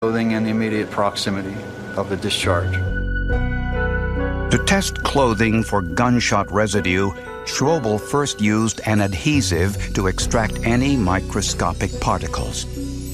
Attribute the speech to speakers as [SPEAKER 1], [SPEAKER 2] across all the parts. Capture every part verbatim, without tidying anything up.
[SPEAKER 1] clothing in the immediate proximity of the discharge.
[SPEAKER 2] To test clothing for gunshot residue, Schroebel first used an adhesive to extract any microscopic particles.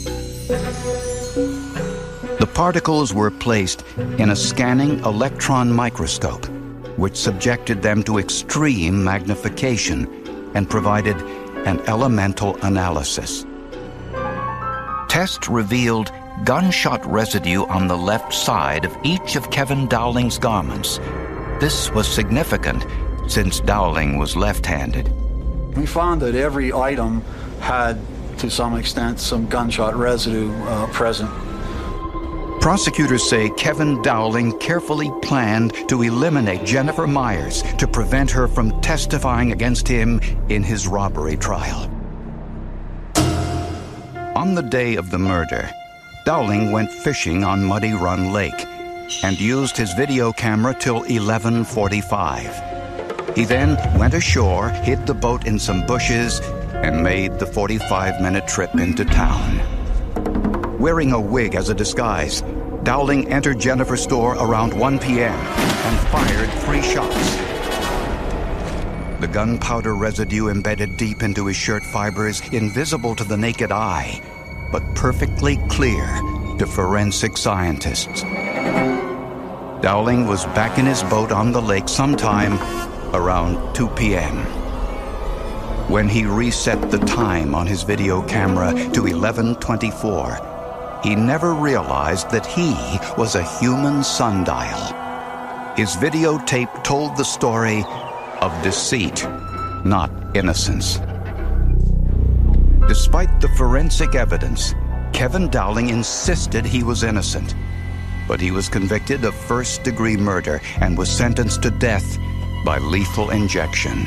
[SPEAKER 2] The particles were placed in a scanning electron microscope, which subjected them to extreme magnification and provided an elemental analysis. Tests revealed gunshot residue on the left side of each of Kevin Dowling's garments. This was significant since Dowling was left-handed.
[SPEAKER 1] We found that every item had, to some extent, some gunshot residue uh, present.
[SPEAKER 2] Prosecutors say Kevin Dowling carefully planned to eliminate Jennifer Myers to prevent her from testifying against him in his robbery trial. On the day of the murder, Dowling went fishing on Muddy Run Lake and used his video camera till eleven forty-five. He then went ashore, hid the boat in some bushes, and made the forty-five minute trip into town. Wearing a wig as a disguise, Dowling entered Jennifer's store around one p.m. and fired three shots. The gunpowder residue embedded deep into his shirt fibers, invisible to the naked eye, but perfectly clear to forensic scientists. Dowling was back in his boat on the lake sometime around two p.m. When he reset the time on his video camera to eleven twenty-four, he never realized that he was a human sundial. His videotape told the story of deceit, not innocence. Despite the forensic evidence, Kevin Dowling insisted he was innocent, but he was convicted of first-degree murder and was sentenced to death by lethal injection.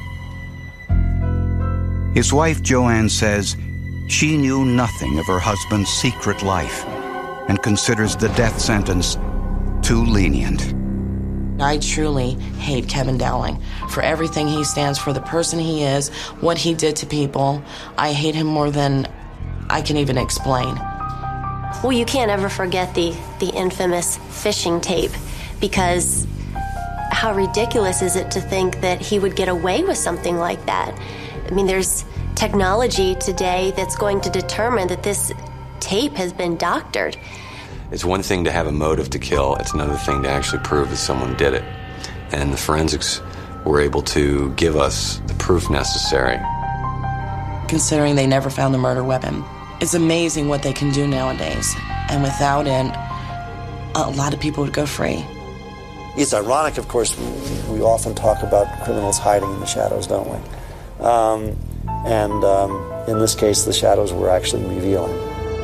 [SPEAKER 2] His wife, Joanne, says she knew nothing of her husband's secret life and considers the death sentence too lenient.
[SPEAKER 3] I truly hate Kevin Dowling for everything he stands for, the person he is, what he did to people. I hate him more than I can even explain.
[SPEAKER 4] Well, you can't ever forget the, the infamous phishing tape, because how ridiculous is it to think that he would get away with something like that? I mean, there's technology today that's going to determine that this tape has been doctored.
[SPEAKER 5] It's one thing to have a motive to kill. It's another thing to actually prove that someone did it. And the forensics were able to give us the proof necessary.
[SPEAKER 3] Considering they never found the murder weapon, it's amazing what they can do nowadays. And without it, a lot of people would go free.
[SPEAKER 6] It's ironic, of course, we, we often talk about criminals hiding in the shadows, don't we? Um, and um, in this case, the shadows were actually revealing.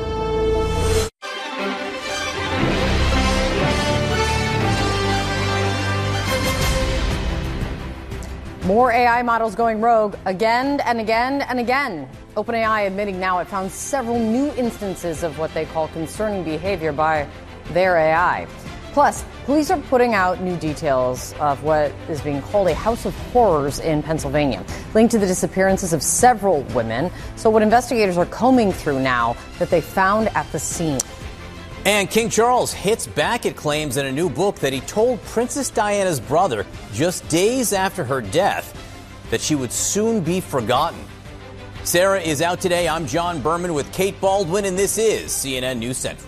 [SPEAKER 7] More A I models going rogue again and again and again. OpenAI admitting now it found several new instances of what they call concerning behavior by their A I. Plus, police are putting out new details of what is being called a house of horrors in Pennsylvania, linked to the disappearances of several women. So what investigators are combing through now that they found at the scene.
[SPEAKER 8] And King Charles hits back at claims in a new book that he told Princess Diana's brother just days after her death that she would soon be forgotten. Sarah is out today. I'm John Berman with Kate Baldwin, and this is C N N News Central.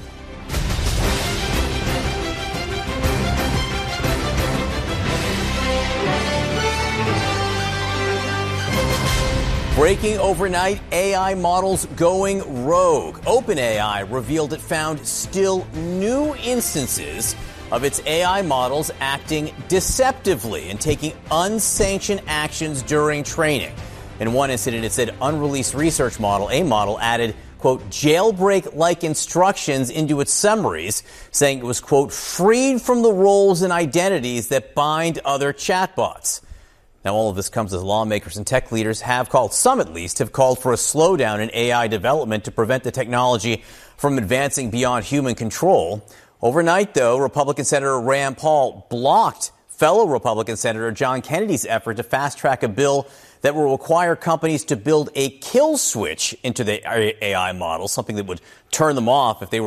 [SPEAKER 8] Breaking overnight, A I models going rogue. OpenAI revealed it found still new instances of its A I models acting deceptively and taking unsanctioned actions during training. In one incident, it said unreleased research model, a model, added, quote, jailbreak-like instructions into its summaries, saying it was, quote, freed from the roles and identities that bind other chatbots. Now, all of this comes as lawmakers and tech leaders have called, some at least, have called for a slowdown in A I development to prevent the technology from advancing beyond human control. Overnight, though, Republican Senator Rand Paul blocked fellow Republican Senator John Kennedy's effort to fast-track a bill that will require companies to build a kill switch into the A I models, something that would turn them off if they were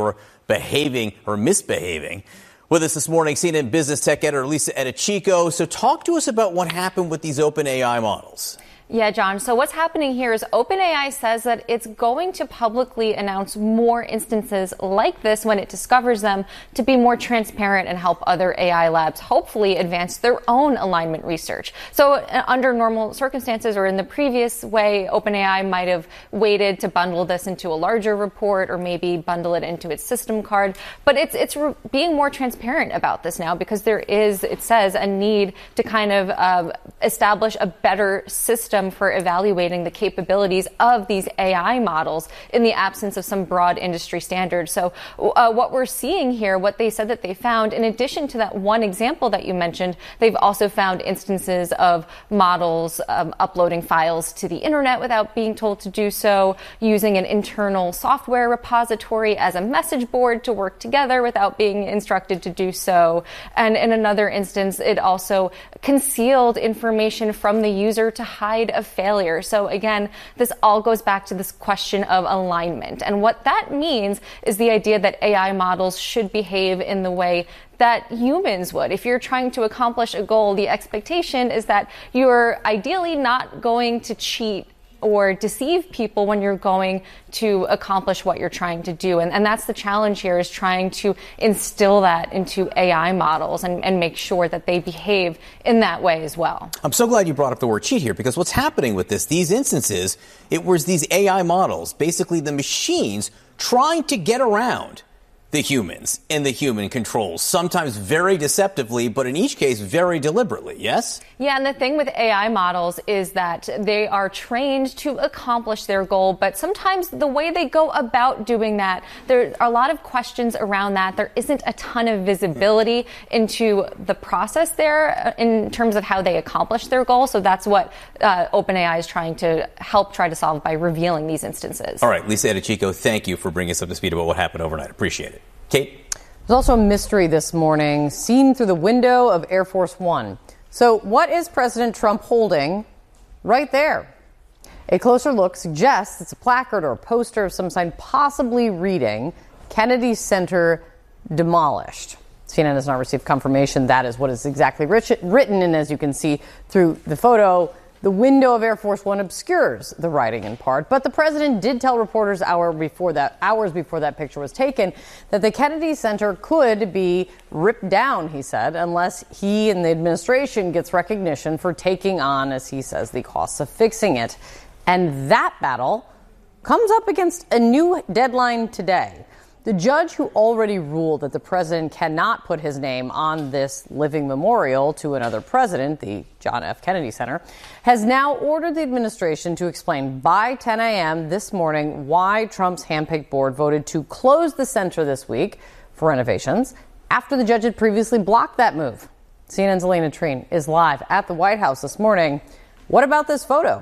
[SPEAKER 8] behaving or misbehaving. With us this morning, C N N business tech editor Lisa Edichico. So talk to us about what happened with these OpenAI models.
[SPEAKER 9] Yeah, John. So what's happening here is OpenAI says that it's going to publicly announce more instances like this when it discovers them to be more transparent and help other A I labs hopefully advance their own alignment research. So uh, under normal circumstances or in the previous way, OpenAI might have waited to bundle this into a larger report or maybe bundle it into its system card. But it's it's re- being more transparent about this now because there is, it says, a need to kind of uh, establish a better system for evaluating the capabilities of these A I models in the absence of some broad industry standards. So uh, what we're seeing here, what they said that they found, in addition to that one example that you mentioned, they've also found instances of models um, uploading files to the internet without being told to do so, using an internal software repository as a message board to work together without being instructed to do so. And in another instance, it also concealed information from the user to hide a failure. So again, this all goes back to this question of alignment. And what that means is the idea that A I models should behave in the way that humans would. If you're trying to accomplish a goal, the expectation is that you're ideally not going to cheat or deceive people when you're going to accomplish what you're trying to do. And, and that's the challenge here, is trying to instill that into A I models and, and make sure that they behave in that way as well.
[SPEAKER 8] I'm so glad you brought up the word cheat here, because what's happening with this, these instances, it was these A I models, basically the machines, trying to get around the humans and the human controls, sometimes very deceptively, but in each case very deliberately, yes?
[SPEAKER 9] Yeah, and the thing with A I models is that they are trained to accomplish their goal, but sometimes the way they go about doing that, there are a lot of questions around that. There isn't a ton of visibility into the process there in terms of how they accomplish their goal, so that's what uh, OpenAI is trying to help try to solve by revealing these instances.
[SPEAKER 8] All right, Lisa Edichico, thank you for bringing us up to speed about what happened overnight. Appreciate it. Kate?
[SPEAKER 7] There's also a mystery this morning seen through the window of Air Force One. So what is President Trump holding right there? A closer look suggests it's a placard or a poster of some kind, possibly reading Kennedy Center demolished. C N N has not received confirmation that is what is exactly written, and as you can see through the photo, the window of Air Force One obscures the writing in part, but the president did tell reporters hour before that, hours before that picture was taken, that the Kennedy Center could be ripped down, he said, unless he and the administration gets recognition for taking on, as he says, the costs of fixing it. And that battle comes up against a new deadline today. The judge who already ruled that the president cannot put his name on this living memorial to another president, the John F. Kennedy Center, has now ordered the administration to explain by ten a.m. this morning why Trump's handpicked board voted to close the center this week for renovations after the judge had previously blocked that move. C N N's Elena Treen is live at the White House this morning. What about this photo?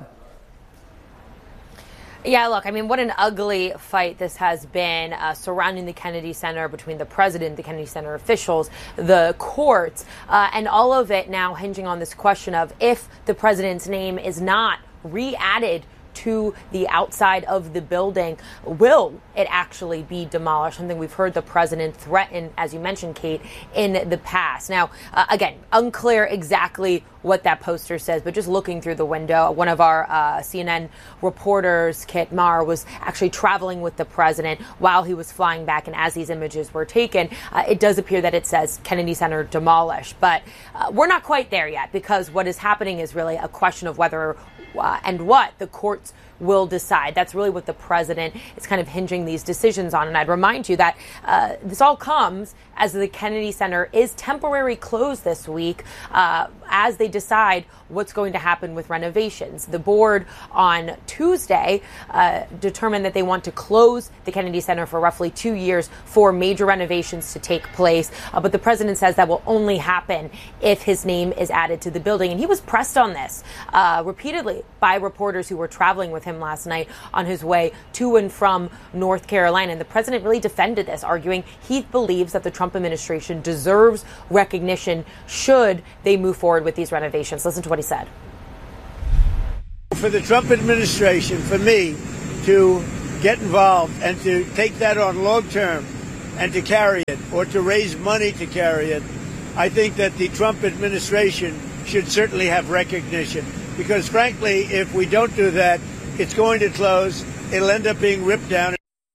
[SPEAKER 10] Yeah, look, I mean, what an ugly fight this has been uh, surrounding the Kennedy Center between the president, the Kennedy Center officials, the courts, uh, and all of it now hinging on this question of if the president's name is not re-added to the outside of the building, will it actually be demolished? Something we've heard the president threaten, as you mentioned, Kate, in the past. Now, uh, again, unclear exactly what that poster says, but just looking through the window, one of our uh, C N N reporters, Kit Marr, was actually traveling with the president while he was flying back, and as these images were taken, uh, it does appear that it says Kennedy Center demolished. But uh, we're not quite there yet, because what is happening is really a question of whether Uh, and what the courts will decide. That's really what the president is kind of hinging these decisions on. And I'd remind you that uh, this all comes as the Kennedy Center is temporarily closed this week uh, as they decide what's going to happen with renovations. The board on Tuesday uh, determined that they want to close the Kennedy Center for roughly two years for major renovations to take place. Uh, but the president says that will only happen if his name is added to the building. And he was pressed on this uh, repeatedly by reporters who were traveling with him last night on his way to and from North Carolina. And the president really defended this, arguing he believes that the Trump administration deserves recognition should they move forward with these renovations. Listen to what he said.
[SPEAKER 11] For the Trump administration, for me to get involved and to take that on long term and to carry it, or to raise money to carry it, I think that the Trump administration should certainly have recognition. Because frankly, if we don't do that, it's going to close. It'll end up being ripped down.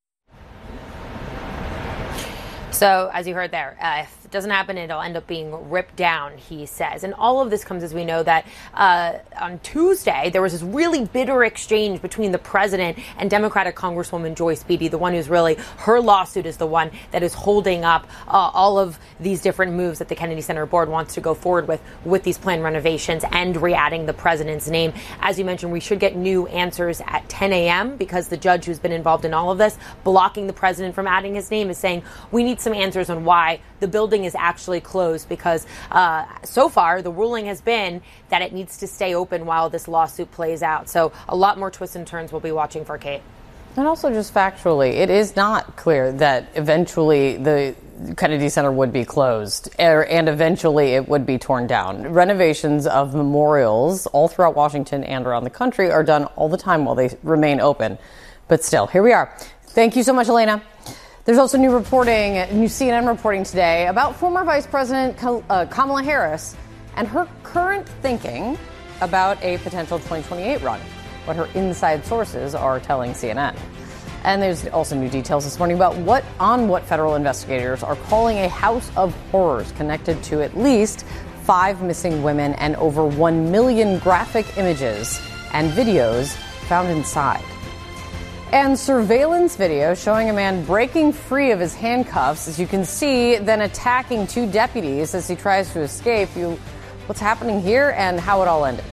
[SPEAKER 10] So, as you heard there, uh, if it doesn't happen, it'll end up being ripped down, he says. And all of this comes as we know that uh, on Tuesday, there was this really bitter exchange between the president and Democratic Congresswoman Joyce Beatty. The one who's really, her lawsuit is the one that is holding up uh, all of these different moves that the Kennedy Center board wants to go forward with, with these planned renovations and re-adding the president's name. As you mentioned, we should get new answers at ten a.m. because the judge who's been involved in all of this, blocking the president from adding his name, is saying we need some answers on why the building is actually closed, because uh, so far the ruling has been that it needs to stay open while this lawsuit plays out. So a lot more twists and turns we'll be watching for, Kate.
[SPEAKER 7] And also just factually, it is not clear that eventually the Kennedy Center would be closed and eventually it would be torn down. Renovations of memorials all throughout Washington and around the country are done all the time while they remain open. But still, here we are. Thank you so much, Elena. There's also new reporting, new C N N reporting today about former Vice President Kamala Harris and her current thinking about a potential twenty twenty-eight run, what her inside sources are telling C N N. And there's also new details this morning about what on what federal investigators are calling a house of horrors connected to at least five missing women and over one million graphic images and videos found inside. And surveillance video showing a man breaking free of his handcuffs, as you can see, then attacking two deputies as he tries to escape. You, what's happening here and how it all ended.